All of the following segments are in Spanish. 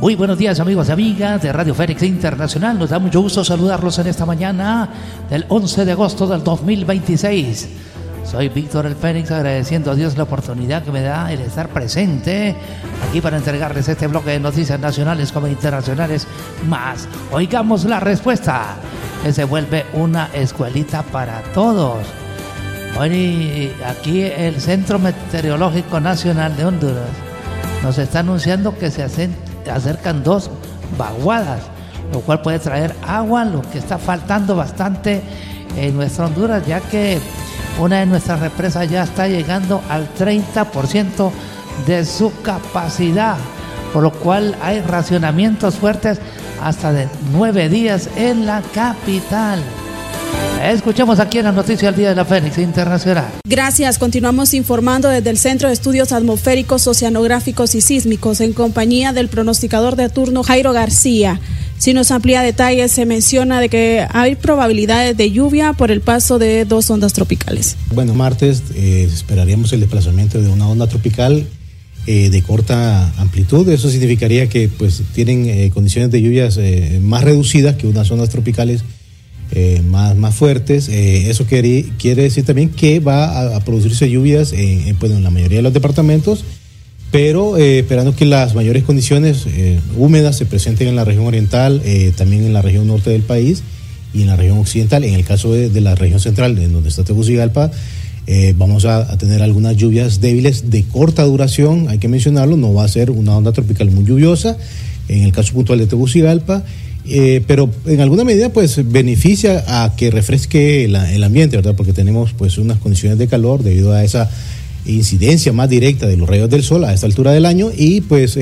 Muy buenos días, amigos y amigas de Radio Fénix Internacional. Nos da mucho gusto saludarlos en esta mañana del 11 de agosto del 2026. Soy Víctor el Fénix, agradeciendo a Dios la oportunidad que me da el estar presente aquí para entregarles este bloque de noticias nacionales como internacionales más. Oigamos la respuesta, que se vuelve una escuelita para todos. Hoy aquí el Centro Meteorológico Nacional de Honduras nos está anunciando que se acercan 2 vaguadas, lo cual puede traer agua, lo que está faltando bastante en nuestra Honduras, ya que una de nuestras represas ya está llegando al 30% de su capacidad, por lo cual hay racionamientos fuertes hasta de 9 días en la capital. Escuchemos aquí en la noticia del Día de la Fénix Internacional. Gracias, continuamos informando desde el Centro de Estudios Atmosféricos, Oceanográficos y Sísmicos en compañía del pronosticador de turno Jairo García. Si nos amplía detalles, se menciona de que hay probabilidades de lluvia por el paso de 2 ondas tropicales. Bueno, martes esperaríamos el desplazamiento de una onda tropical de corta amplitud. Eso significaría que pues tienen condiciones de lluvias más reducidas que unas ondas tropicales más fuertes. Eso quiere decir también que va a producirse lluvias en la mayoría de los departamentos, pero esperando que las mayores condiciones húmedas se presenten en la región oriental, también en la región norte del país y en la región occidental. En el caso de la región central, en donde está Tegucigalpa, vamos a tener algunas lluvias débiles de corta duración, hay que mencionarlo. No va a ser una onda tropical muy lluviosa en el caso puntual de Tegucigalpa, pero en alguna medida pues beneficia a que refresque el ambiente, ¿verdad? Porque tenemos pues unas condiciones de calor debido a esa incidencia más directa de los rayos del sol a esta altura del año. Y pues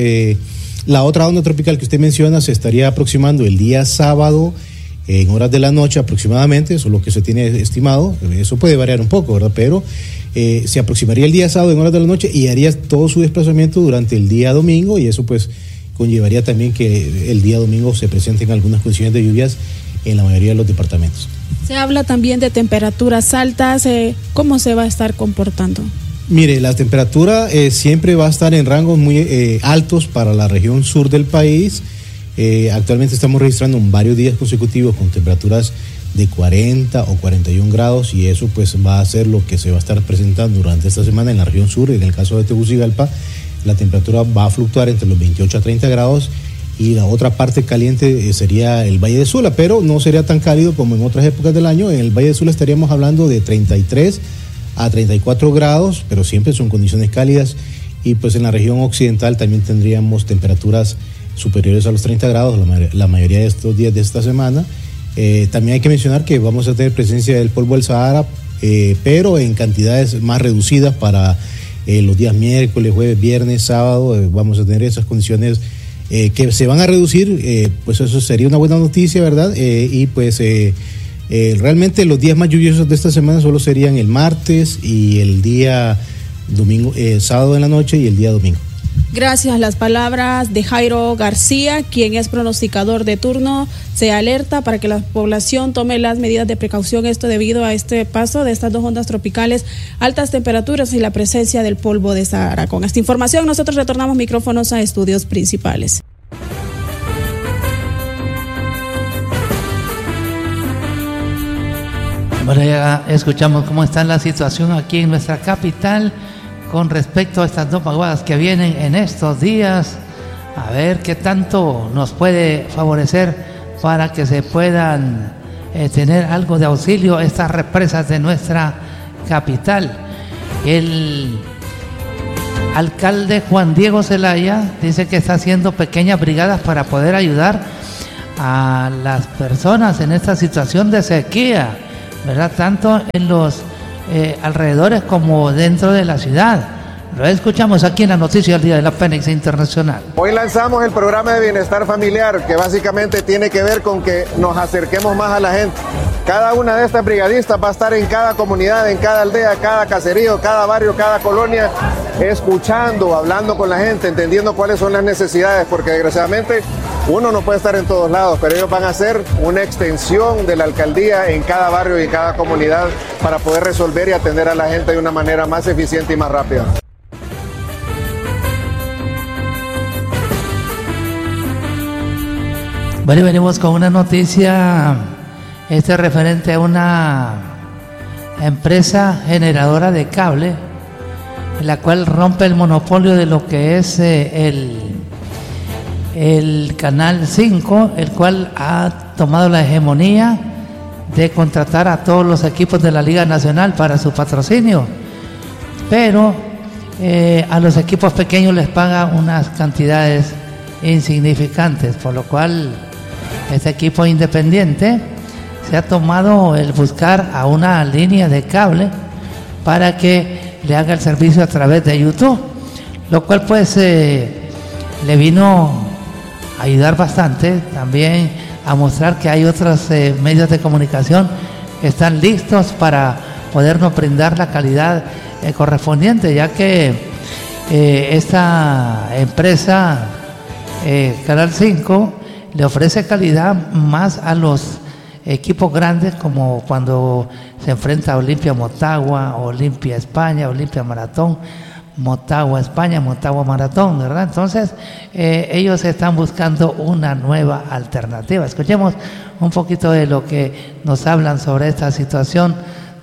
la otra onda tropical que usted menciona se estaría aproximando el día sábado en horas de la noche aproximadamente. Eso es lo que se tiene estimado. Eso puede variar un poco, ¿verdad? Pero se aproximaría el día sábado en horas de la noche y haría todo su desplazamiento durante el día domingo, y eso pues conllevaría también que el día domingo se presenten algunas condiciones de lluvias en la mayoría de los departamentos. Se habla también de temperaturas altas. ¿Cómo se va a estar comportando? Mire, la temperatura siempre va a estar en rangos muy altos para la región sur del país. Actualmente estamos registrando varios días consecutivos con temperaturas de 40 o 41 grados, y eso pues va a ser lo que se va a estar presentando durante esta semana en la región sur. En el caso de Tegucigalpa, la temperatura va a fluctuar entre los 28 a 30 grados, y la otra parte caliente sería el Valle de Sula, pero no sería tan cálido como en otras épocas del año. En el Valle de Sula estaríamos hablando de 33 a 34 grados, pero siempre son condiciones cálidas. Y pues en la región occidental también tendríamos temperaturas superiores a los 30 grados la mayoría de estos días de esta semana. También hay que mencionar que vamos a tener presencia del polvo del Sahara, pero en cantidades más reducidas para los días miércoles, jueves, viernes, sábado. Vamos a tener esas condiciones que se van a reducir, pues eso sería una buena noticia, ¿verdad? Y pues realmente los días más lluviosos de esta semana solo serían el martes y el día domingo, sábado en la noche y el día domingo. Gracias. Las palabras de Jairo García, quien es pronosticador de turno. Se alerta para que la población tome las medidas de precaución, esto debido a este paso de estas 2 ondas tropicales, altas temperaturas y la presencia del polvo de Sahara. Con esta información nosotros retornamos micrófonos a estudios principales. Bueno, ya escuchamos cómo está la situación aquí en nuestra capital con respecto a estas 2 vaguadas que vienen en estos días. A ver qué tanto nos puede favorecer para que se puedan tener algo de auxilio estas represas de nuestra capital. El alcalde Juan Diego Zelaya dice que está haciendo pequeñas brigadas para poder ayudar a las personas en esta situación de sequía, ¿verdad? Tanto en los alrededores como dentro de la ciudad. Lo escuchamos aquí en la noticia del Día de la Fénix Internacional. Hoy lanzamos el programa de bienestar familiar, que básicamente tiene que ver con que nos acerquemos más a la gente. Cada una de estas brigadistas va a estar en cada comunidad, en cada aldea, cada caserío, cada barrio, cada colonia, escuchando, hablando con la gente, entendiendo cuáles son las necesidades, porque desgraciadamente uno no puede estar en todos lados, pero ellos van a ser una extensión de la alcaldía en cada barrio y cada comunidad para poder resolver y atender a la gente de una manera más eficiente y más rápida. Bueno, y venimos con una noticia, referente a una empresa generadora de cable, en la cual rompe el monopolio de lo que es el Canal 5, el cual ha tomado la hegemonía de contratar a todos los equipos de la Liga Nacional para su patrocinio, pero a los equipos pequeños les paga unas cantidades insignificantes, por lo cual este equipo independiente se ha tomado el buscar a una línea de cable para que le haga el servicio a través de YouTube, lo cual pues le vino a ayudar bastante, también a mostrar que hay otros medios de comunicación que están listos para podernos brindar la calidad correspondiente, ya que esta empresa Canal 5 le ofrece calidad más a los equipos grandes, como cuando se enfrenta a Olimpia Motagua, Olimpia España, Olimpia Maratón, Motagua España, Motagua Maratón, ¿verdad? Entonces ellos están buscando una nueva alternativa. Escuchemos un poquito de lo que nos hablan sobre esta situación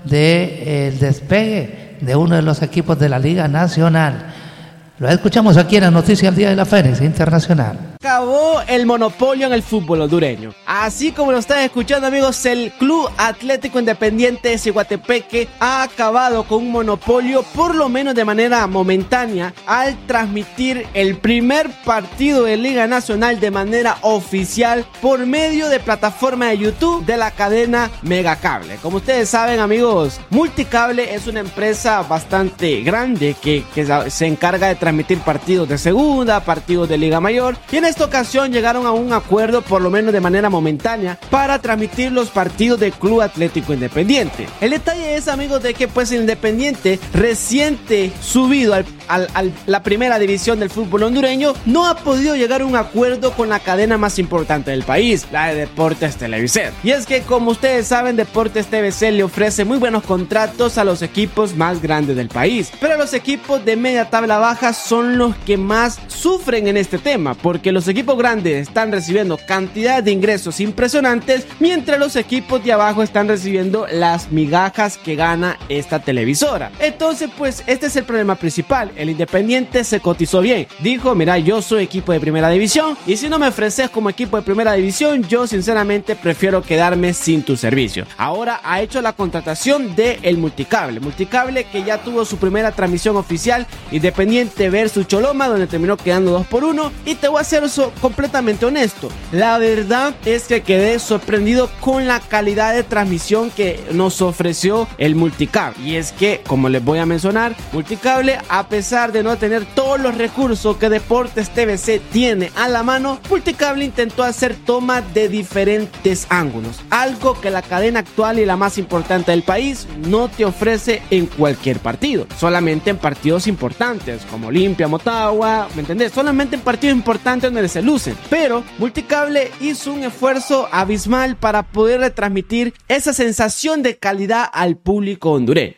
del despegue de uno de los equipos de la Liga Nacional. Lo escuchamos aquí en la noticia del Día de la Fénix Internacional. Acabó el monopolio en el fútbol hondureño. Así como lo están escuchando, amigos, el Club Atlético Independiente de Ciguatepeque ha acabado con un monopolio, por lo menos de manera momentánea, al transmitir el primer partido de Liga Nacional de manera oficial por medio de plataforma de YouTube de la cadena Megacable. Como ustedes saben, amigos, Multicable es una empresa bastante grande que se encarga de transmitir partidos de segunda, partidos de Liga Mayor, y en esta ocasión llegaron a un acuerdo, por lo menos de manera momentánea, para transmitir los partidos del Club Atlético Independiente. El detalle es, amigos, de que pues el Independiente, reciente subido a la primera división del fútbol hondureño, no ha podido llegar a un acuerdo con la cadena más importante del país, la de Deportes TVC. Y es que, como ustedes saben, Deportes TVC le ofrece muy buenos contratos a los equipos más grandes del país, pero los equipos de media tabla baja son los que más sufren en este tema, porque los equipos grandes están recibiendo cantidades de ingresos impresionantes, mientras los equipos de abajo están recibiendo las migajas que gana esta televisora. Entonces, pues este es el problema principal. El Independiente se cotizó bien, dijo: mira, yo soy equipo de primera división, y si no me ofreces como equipo de primera división, yo sinceramente prefiero quedarme sin tu servicio. Ahora ha hecho la contratación de el Multicable que ya tuvo su primera transmisión oficial, Independiente versus Choloma, donde terminó quedando 2-1, y te voy a ser completamente honesto, la verdad es que quedé sorprendido con la calidad de transmisión que nos ofreció el Multicable. Y es que, como les voy a mencionar, Multicable, a pesar de no tener todos los recursos que Deportes TVC tiene a la mano, Multicable intentó hacer tomas de diferentes ángulos, algo que la cadena actual y la más importante del país no te ofrece en cualquier partido, solamente en partidos importantes como Olimpia, Motagua, ¿me entendés? Solamente en partidos importantes donde se lucen. Pero Multicable hizo un esfuerzo abismal para poder retransmitir esa sensación de calidad al público hondureño.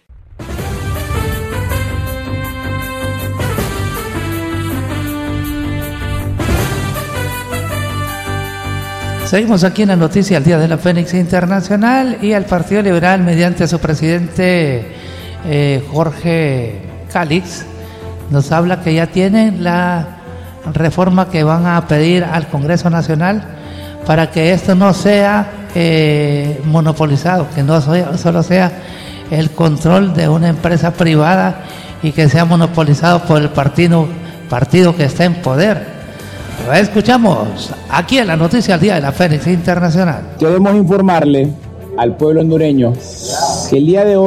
Seguimos aquí en la noticia del Día de la Fénix Internacional, y el Partido Liberal, mediante su presidente Jorge Calix, nos habla que ya tienen la reforma que van a pedir al Congreso Nacional para que esto no sea monopolizado, que no solo sea el control de una empresa privada y que sea monopolizado por el partido que está en poder. Lo escuchamos aquí en la noticia del Día de la Fénix Internacional. Queremos informarle al pueblo hondureño que el día de hoy